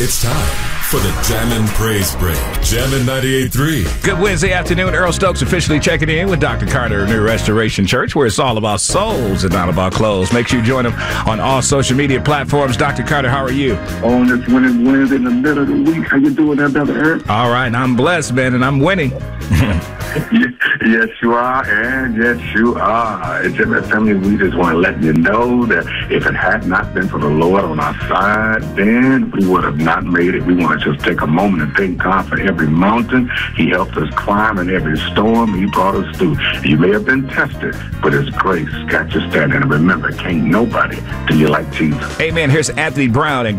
It's time for the Jammin' Praise Break. Jammin' 98.3. Good Wednesday afternoon. Earl Stokes officially checking in with Dr. Carter of New Restoration Church, where it's all about souls and not about clothes. Make sure you join him on all social media platforms. Dr. Carter, how are you? On this winning Wednesday in the middle of the week. How you doing there, Brother Eric? All right. I'm blessed, man, and I'm winning. Yes, you are, and yes, you are. It's in the family. We just want to let you know that if it had not been for the Lord on our side, then we would have not made it. We want to just take a moment and thank God for every mountain He helped us climb and every storm He brought us through. You may have been tested, but His grace got you standing. And remember, can't nobody do you like Jesus. Amen. Here's Anthony Brown and